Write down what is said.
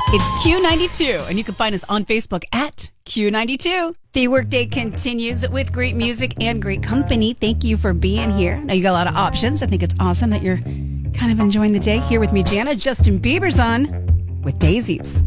It's Q92, and you can find us on Facebook at Q92. The workday continues with great music and great company. Thank you for being here. Now, you got a lot of options. I think it's awesome that you're kind of enjoying the day. Here with me, Jana. Justin Bieber's on with Daisies.